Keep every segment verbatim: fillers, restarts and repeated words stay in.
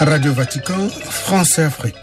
Radio Vatican, France et Afrique.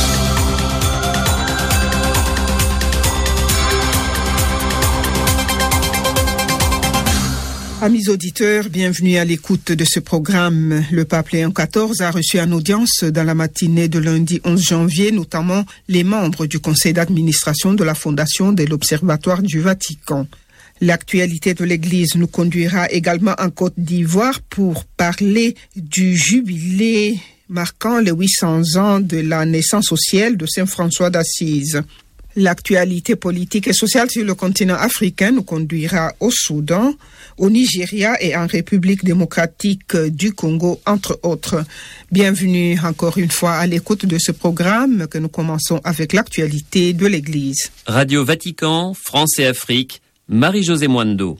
Amis auditeurs, bienvenue à l'écoute de ce programme. Le pape Léon quatorze a reçu en audience dans la matinée de lundi onze janvier, notamment les membres du conseil d'administration de la Fondation de l'Observatoire du Vatican. L'actualité de l'Église nous conduira également en Côte d'Ivoire pour parler du jubilé marquant les huit cents ans de la naissance au ciel de Saint François d'Assise. L'actualité politique et sociale sur le continent africain nous conduira au Soudan, au Nigeria et en République démocratique du Congo, entre autres. Bienvenue encore une fois à l'écoute de ce programme que nous commençons avec l'actualité de l'Église. Radio Vatican, France et Afrique, Marie-Josée Mwando.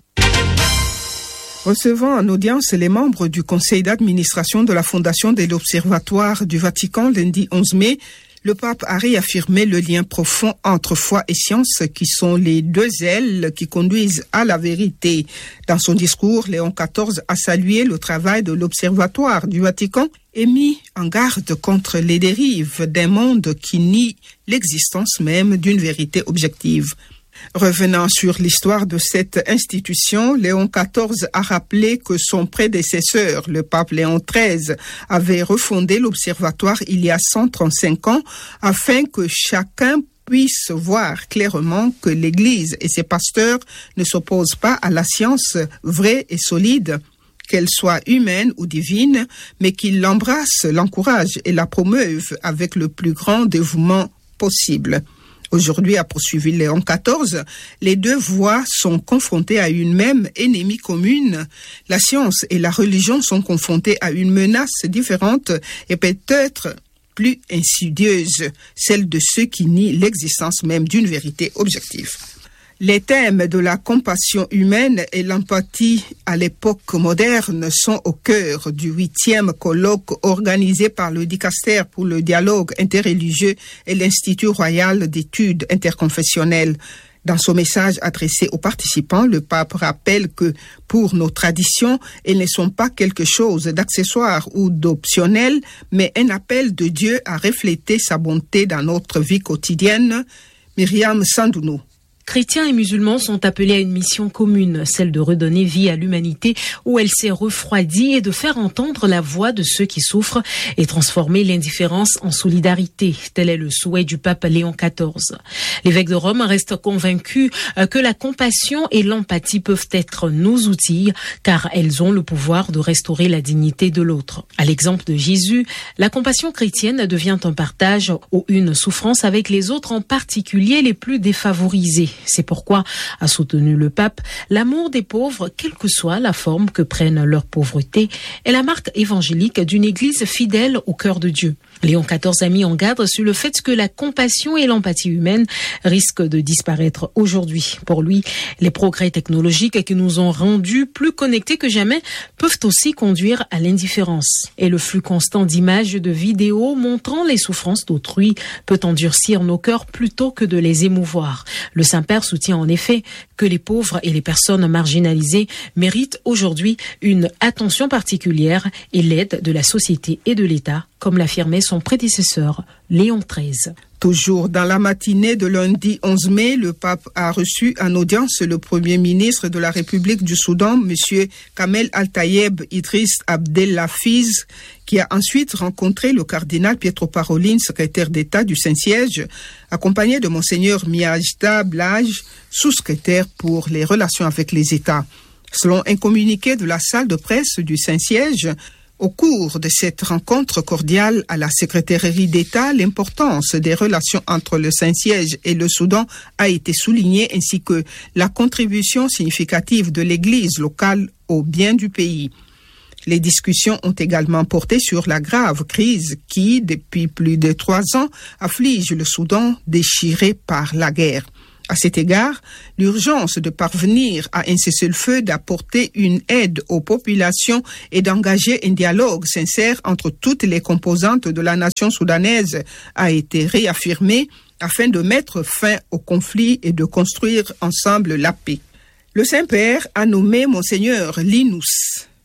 Recevant en audience les membres du conseil d'administration de la Fondation de l'Observatoire du Vatican lundi onze mai, le pape a réaffirmé le lien profond entre foi et science qui sont les deux ailes qui conduisent à la vérité. Dans son discours, Léon quatorze a salué le travail de l'Observatoire du Vatican et mis en garde contre les dérives d'un monde qui nie l'existence même d'une vérité objective. Revenant sur l'histoire de cette institution, Léon quatorze a rappelé que son prédécesseur, le pape Léon treize, avait refondé l'observatoire il y a cent trente-cinq ans afin que chacun puisse voir clairement que l'Église et ses pasteurs ne s'opposent pas à la science vraie et solide, qu'elle soit humaine ou divine, mais qu'ils l'embrassent, l'encouragent et la promeuvent avec le plus grand dévouement possible. Aujourd'hui, a poursuivi Léon quatorze, les deux voies sont confrontées à une même ennemie commune. La science et la religion sont confrontées à une menace différente et peut-être plus insidieuse, celle de ceux qui nient l'existence même d'une vérité objective. Les thèmes de la compassion humaine et l'empathie à l'époque moderne sont au cœur du huitième colloque organisé par le Dicaster pour le dialogue interreligieux et l'Institut royal d'études interconfessionnelles. Dans son message adressé aux participants, le pape rappelle que pour nos traditions, elles ne sont pas quelque chose d'accessoire ou d'optionnel, mais un appel de Dieu à refléter sa bonté dans notre vie quotidienne. Myriam Sandounou. Chrétiens et musulmans sont appelés à une mission commune, celle de redonner vie à l'humanité où elle s'est refroidie et de faire entendre la voix de ceux qui souffrent et transformer l'indifférence en solidarité. Tel est le souhait du pape Léon quatorze. L'évêque de Rome reste convaincu que la compassion et l'empathie peuvent être nos outils car elles ont le pouvoir de restaurer la dignité de l'autre. À l'exemple de Jésus, la compassion chrétienne devient un partage ou une souffrance avec les autres, en particulier les plus défavorisés. C'est pourquoi, a soutenu le pape, l'amour des pauvres, quelle que soit la forme que prenne leur pauvreté, est la marque évangélique d'une église fidèle au cœur de Dieu. Léon quatorze a mis en garde sur le fait que la compassion et l'empathie humaine risquent de disparaître aujourd'hui. Pour lui, les progrès technologiques qui nous ont rendus plus connectés que jamais peuvent aussi conduire à l'indifférence. Et le flux constant d'images et de vidéos montrant les souffrances d'autrui peut endurcir nos cœurs plutôt que de les émouvoir. Le Saint-Père soutient en effet que les pauvres et les personnes marginalisées méritent aujourd'hui une attention particulière et l'aide de la société et de l'État, comme l'affirmait son prédécesseur, Léon treize. Toujours dans la matinée de lundi onze mai, le pape a reçu en audience le premier ministre de la République du Soudan, M. Kamel Al-Tayeb Idriss Abdel-Hafiz, qui a ensuite rencontré le cardinal Pietro Parolin, secrétaire d'État du Saint-Siège, accompagné de Monseigneur Miajda Blaj, sous-secrétaire pour les relations avec les États. Selon un communiqué de la salle de presse du Saint-Siège, au cours de cette rencontre cordiale à la secrétairerie d'État, l'importance des relations entre le Saint-Siège et le Soudan a été soulignée, ainsi que la contribution significative de l'Église locale au bien du pays. Les discussions ont également porté sur la grave crise qui, depuis plus de trois ans, afflige le Soudan déchiré par la guerre. À cet égard, l'urgence de parvenir à un cessez-le-feu, d'apporter une aide aux populations et d'engager un dialogue sincère entre toutes les composantes de la nation soudanaise a été réaffirmée afin de mettre fin au conflit et de construire ensemble la paix. Le Saint-Père a nommé Monseigneur Linus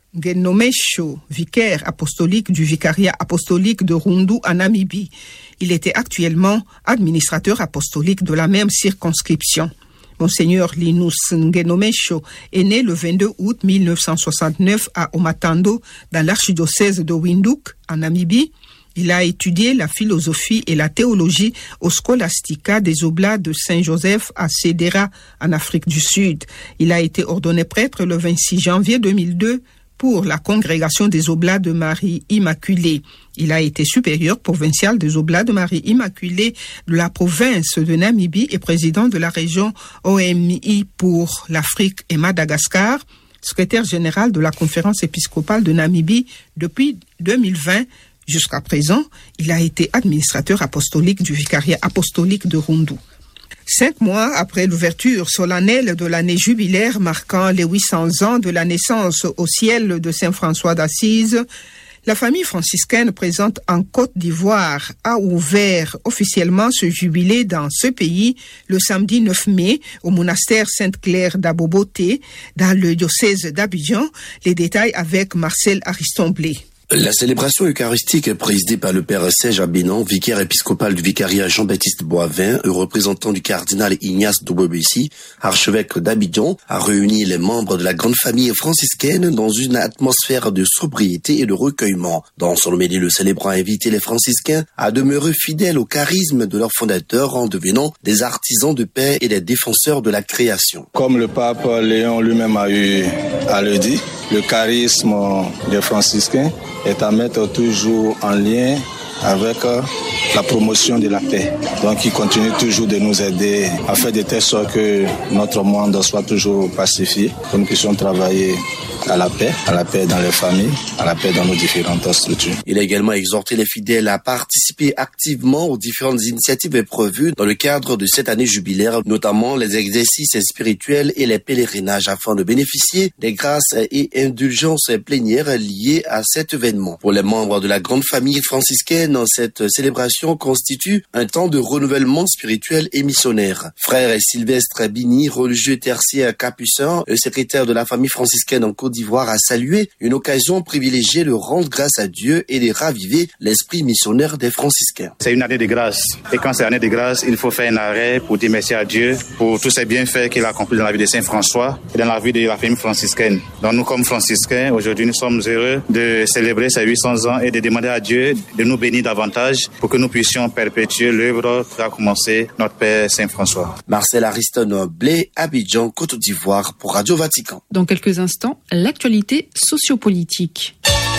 Ngenomesho, vicaire apostolique du vicariat apostolique de Rundu en Namibie. Il était actuellement administrateur apostolique de la même circonscription. Monseigneur Linus Ngenomesho est né le vingt-deux août mille neuf cent soixante-neuf à Omatando, dans l'archidiocèse de Windhoek, en Namibie. Il a étudié la philosophie et la théologie au Scholastica des Oblats de Saint-Joseph à Sédéra, en Afrique du Sud. Il a été ordonné prêtre le vingt-six janvier deux mille deux pour la congrégation des Oblats de Marie Immaculée. Il a été supérieur provincial des Oblats de Marie Immaculée de la province de Namibie et président de la région O M I pour l'Afrique et Madagascar, secrétaire général de la conférence épiscopale de Namibie depuis deux mille vingt. Jusqu'à présent, il a été administrateur apostolique du vicariat apostolique de Rundu. Cinq mois après l'ouverture solennelle de l'année jubilaire marquant les huit cents ans de la naissance au ciel de Saint François d'Assise, la famille franciscaine présente en Côte d'Ivoire a ouvert officiellement ce jubilé dans ce pays le samedi neuf mai au monastère Sainte-Claire d'Aboboté dans le diocèse d'Abidjan. Les détails avec Marcel Ariston-Blé. La célébration eucharistique présidée par le père Serge Abénan, vicaire épiscopal du vicariat Jean-Baptiste Boivin, représentant du cardinal Ignace Dobobessi, archevêque d'Abidjan, a réuni les membres de la grande famille franciscaine dans une atmosphère de sobriété et de recueillement. Dans son homélie, le célébrant a invité les franciscains à demeurer fidèles au charisme de leur fondateur en devenant des artisans de paix et des défenseurs de la création. Comme le pape Léon lui-même a eu à le dire, le charisme des franciscains est à mettre toujours en lien avec la promotion de la paix. Donc, il continue toujours de nous aider à faire de telle sorte que notre monde soit toujours pacifié, que nous puissions travailler à la paix, à la paix dans les familles, à la paix dans nos différentes structures. Il a également exhorté les fidèles à participer activement aux différentes initiatives prévues dans le cadre de cette année jubilaire, notamment les exercices spirituels et les pèlerinages afin de bénéficier des grâces et indulgences plénières liées à cet événement. Pour les membres de la grande famille franciscaine, cette célébration constitue un temps de renouvellement spirituel et missionnaire. Frère Sylvestre Bini, religieux tertiaire capucin, le secrétaire de la famille franciscaine en Côte d'Ivoire, a salué une occasion privilégiée de rendre grâce à Dieu et de raviver l'esprit missionnaire des franciscains. C'est une année de grâce. Et quand c'est l'année de grâce, il faut faire un arrêt pour dire merci à Dieu pour tous ces bienfaits qu'il a accomplis dans la vie de Saint François et dans la vie de la famille franciscaine. Donc nous, comme franciscains, aujourd'hui, nous sommes heureux de célébrer ces huit cents ans et de demander à Dieu de nous bénir davantage pour que nous puissions perpétuer l'œuvre qu'a commencé notre Père Saint François. Marcel Ariston-Blé, Abidjan, Côte d'Ivoire pour Radio Vatican. Dans quelques instants, l'actualité sociopolitique.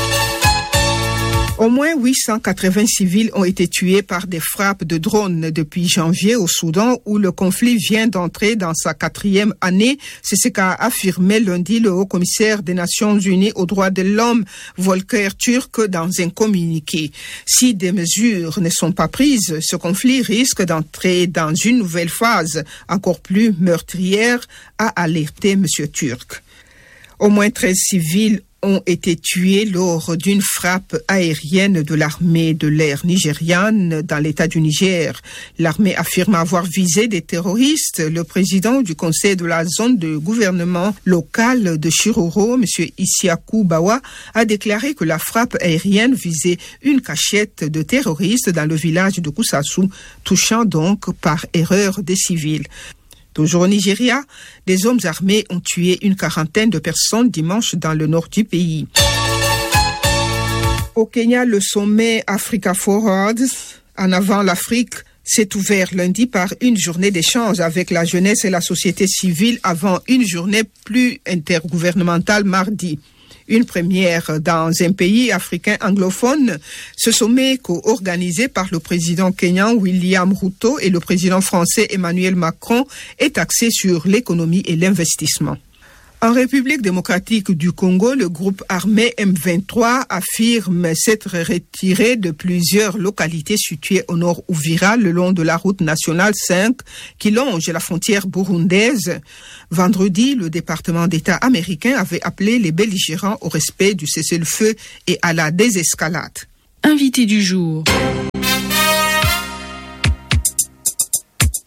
Au moins huit cent quatre-vingts civils ont été tués par des frappes de drones depuis janvier au Soudan, où le conflit vient d'entrer dans sa quatrième année. C'est ce qu'a affirmé lundi le haut-commissaire des Nations Unies aux droits de l'homme, Volker Turk, dans un communiqué. Si des mesures ne sont pas prises, ce conflit risque d'entrer dans une nouvelle phase encore plus meurtrière, a alerté M. Turk. Au moins treize civils ont été tués lors d'une frappe aérienne de l'armée de l'air nigériane dans l'état du Niger. L'armée affirme avoir visé des terroristes. Le président du conseil de la zone de gouvernement local de Chiroro, M. Isiaku Bawa, a déclaré que la frappe aérienne visait une cachette de terroristes dans le village de Kusasu, touchant donc par erreur des civils. Toujours au Nigeria, des hommes armés ont tué une quarantaine de personnes dimanche dans le nord du pays. Au Kenya, le sommet Africa Forward, en avant l'Afrique, s'est ouvert lundi par une journée d'échange avec la jeunesse et la société civile avant une journée plus intergouvernementale mardi. Une première dans un pays africain anglophone. Ce sommet, co-organisé par le président kenyan William Ruto et le président français Emmanuel Macron, est axé sur l'économie et l'investissement. En République démocratique du Congo, le groupe armé M vingt-trois affirme s'être retiré de plusieurs localités situées au nord Uvira, le long de la route nationale cinq qui longe la frontière burundaise. Vendredi, le département d'État américain avait appelé les belligérants au respect du cessez-le-feu et à la désescalade. Invité du jour.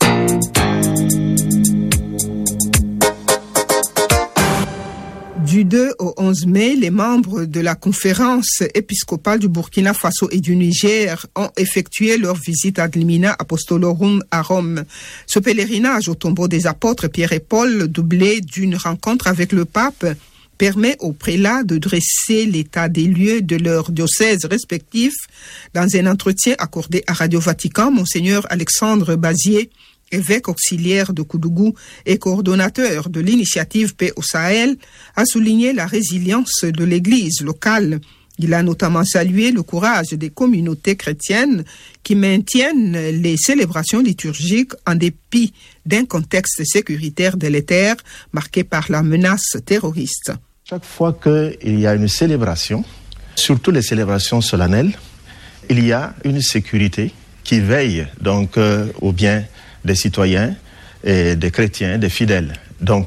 Du deux au onze mai, les membres de la conférence épiscopale du Burkina Faso et du Niger ont effectué leur visite ad limina apostolorum à Rome. Ce pèlerinage au tombeau des apôtres Pierre et Paul, doublé d'une rencontre avec le pape, permet aux prélats de dresser l'état des lieux de leurs diocèses respectifs. Dans un entretien accordé à Radio Vatican, Monseigneur Alexandre Bazier, évêque auxiliaire de Koudougou et coordonnateur de l'initiative Paix au Sahel, a souligné la résilience de l'Église locale. Il a notamment salué le courage des communautés chrétiennes qui maintiennent les célébrations liturgiques en dépit d'un contexte sécuritaire délétère marqué par la menace terroriste. Chaque fois qu'il y a une célébration, surtout les célébrations solennelles, il y a une sécurité qui veille donc euh, au bien des citoyens et des chrétiens, des fidèles. Donc,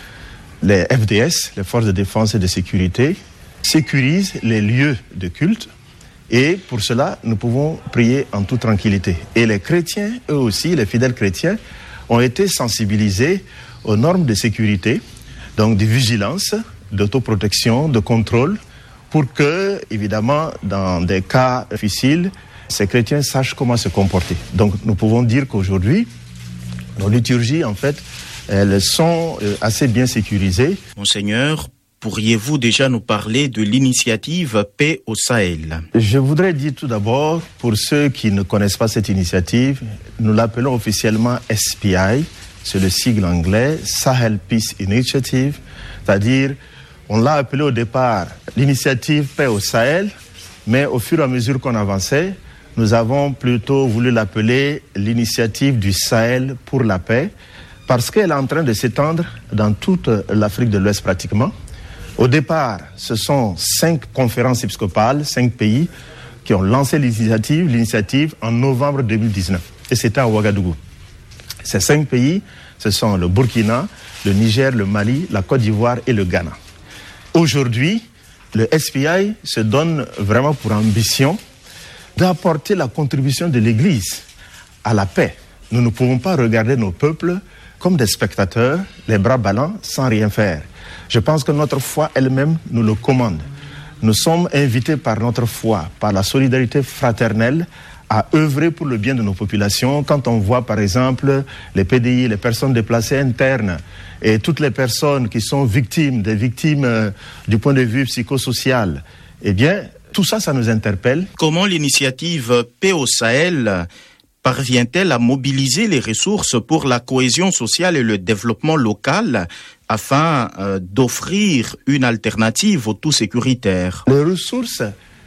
les F D S, les forces de défense et de sécurité, sécurisent les lieux de culte et pour cela, nous pouvons prier en toute tranquillité. Et les chrétiens, eux aussi, les fidèles chrétiens, ont été sensibilisés aux normes de sécurité, donc de vigilance, d'autoprotection, de contrôle, pour que, évidemment, dans des cas difficiles, ces chrétiens sachent comment se comporter. Donc, nous pouvons dire qu'aujourd'hui, nos liturgies, en fait, elles sont assez bien sécurisées. Monseigneur, pourriez-vous déjà nous parler de l'initiative Paix au Sahel? Je voudrais dire tout d'abord, pour ceux qui ne connaissent pas cette initiative, nous l'appelons officiellement S P I, c'est le sigle anglais, Sahel Peace Initiative, c'est-à-dire, on l'a appelé au départ l'initiative Paix au Sahel, mais au fur et à mesure qu'on avançait, nous avons plutôt voulu l'appeler l'initiative du Sahel pour la paix, parce qu'elle est en train de s'étendre dans toute l'Afrique de l'Ouest pratiquement. Au départ, ce sont cinq conférences épiscopales, cinq pays, qui ont lancé l'initiative, l'initiative en novembre deux mille dix-neuf. Et c'était à Ouagadougou. Ces cinq pays, ce sont le Burkina, le Niger, le Mali, la Côte d'Ivoire et le Ghana. Aujourd'hui, le S P I se donne vraiment pour ambition d'apporter la contribution de l'Église à la paix. Nous ne pouvons pas regarder nos peuples comme des spectateurs, les bras ballants, sans rien faire. Je pense que notre foi elle-même nous le commande. Nous sommes invités par notre foi, par la solidarité fraternelle, à œuvrer pour le bien de nos populations. Quand on voit par exemple les P D I, les personnes déplacées internes et toutes les personnes qui sont victimes, des victimes euh, du point de vue psychosocial, eh bien, tout ça, ça nous interpelle. Comment l'initiative Paix au Sahel parvient-elle à mobiliser les ressources pour la cohésion sociale et le développement local afin euh, d'offrir une alternative au tout sécuritaire? Les ressources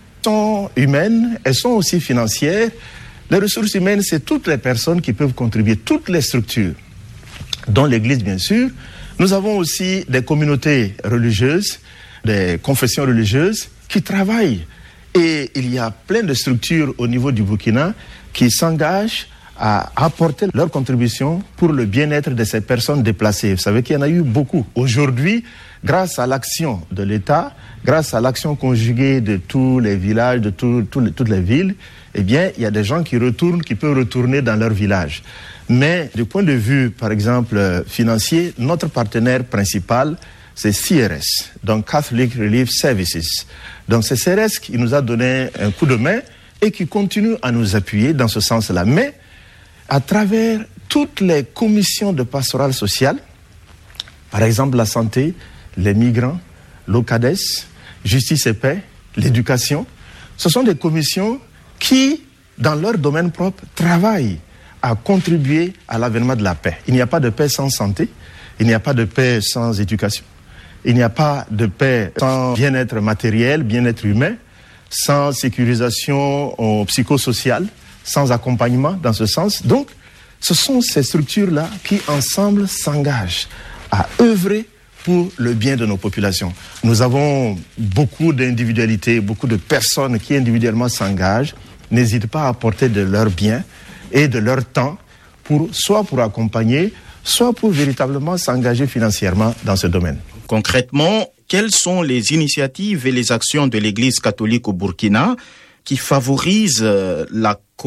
sont humaines, elles sont aussi financières. Les ressources humaines, c'est toutes les personnes qui peuvent contribuer, toutes les structures, dont l'Église bien sûr. Nous avons aussi des communautés religieuses, des confessions religieuses qui travaillent. Et il y a plein de structures au niveau du Burkina qui s'engagent à apporter leur contribution pour le bien-être de ces personnes déplacées. Vous savez qu'il y en a eu beaucoup. Aujourd'hui, grâce à l'action de l'État, grâce à l'action conjuguée de tous les villages, de tout, tout les, toutes les villes, eh bien, il y a des gens qui retournent, qui peuvent retourner dans leur village. Mais du point de vue, par exemple, financier, notre partenaire principal, c'est C R S, donc Catholic Relief Services. Donc c'est C R S qui nous a donné un coup de main et qui continue à nous appuyer dans ce sens-là. Mais à travers toutes les commissions de pastoral sociale, par exemple la santé, les migrants, l'O C A D E S, justice et paix, l'éducation, ce sont des commissions qui, dans leur domaine propre, travaillent à contribuer à l'avènement de la paix. Il n'y a pas de paix sans santé, il n'y a pas de paix sans éducation. Il n'y a pas de paix sans bien-être matériel, bien-être humain, sans sécurisation euh, psychosociale, sans accompagnement dans ce sens. Donc, ce sont ces structures-là qui, ensemble, s'engagent à œuvrer pour le bien de nos populations. Nous avons beaucoup d'individualités, beaucoup de personnes qui individuellement s'engagent, n'hésitent pas à apporter de leur bien et de leur temps, pour, soit pour accompagner, soit pour véritablement s'engager financièrement dans ce domaine. Concrètement, quelles sont les initiatives et les actions de l'Église catholique au Burkina qui favorisent la